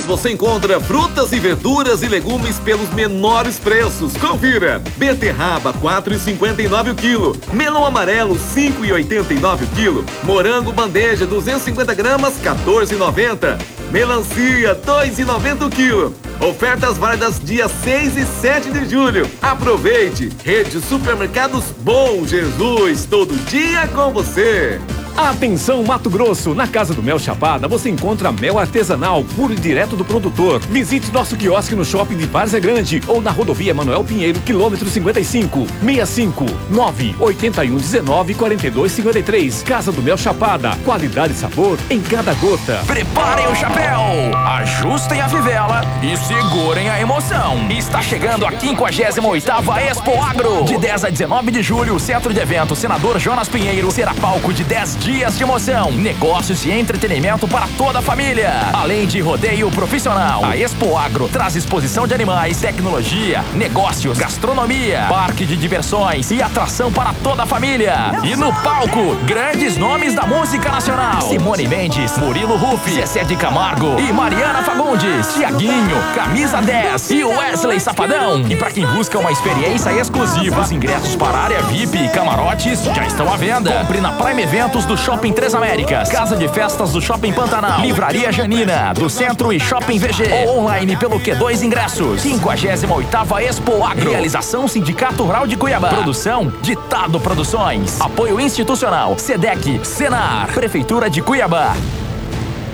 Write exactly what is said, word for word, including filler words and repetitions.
Você encontra frutas e verduras e legumes pelos menores preços. Confira! Beterraba quatro reais e cinquenta e nove centavos o quilo. Melão amarelo cinco reais e oitenta e nove centavos o quilo. Morango bandeja duzentos e cinquenta gramas quatorze reais e noventa centavos. Melancia dois reais e noventa centavos o quilo. Ofertas válidas dia seis e sete de julho. Aproveite! Rede Supermercados Bom Jesus, todo dia com você. Atenção Mato Grosso, na Casa do Mel Chapada você encontra mel artesanal, puro e direto do produtor. Visite nosso quiosque no shopping de Várzea Grande ou na rodovia Manuel Pinheiro, quilômetro cinquenta e cinco, seis cinco nove oito um um nove quatro dois cinco três. Casa do Mel Chapada, qualidade e sabor em cada gota. Preparem o chapéu, ajustem a fivela e segurem a emoção. Está chegando a quinquagésima oitava Expo Agro. De dez a dezenove de julho, o Centro de Eventos Senador Jonas Pinheiro será palco de dez dias de emoção, negócios e entretenimento para toda a família, além de rodeio profissional. A Expo Agro traz exposição de animais, tecnologia, negócios, gastronomia, parque de diversões e atração para toda a família. E no palco, grandes nomes da música nacional: Simone Mendes, Murilo Rufi, Zezé de Camargo e Mariana Fagundes, Tiaguinho, Camisa dez e Wesley Safadão. E para quem busca uma experiência exclusiva, os ingressos para a área V I P e camarotes já estão à venda. Compre na Prime Eventos do Shopping Três Américas, Casa de Festas do Shopping Pantanal, Livraria Janina do Centro e Shopping V G, ou online pelo Q dois Ingressos. quinquagésima oitava Expo Agro. Realização Sindicato Rural de Cuiabá. Produção Ditado Produções. Apoio institucional SEDEC, Senar, Prefeitura de Cuiabá.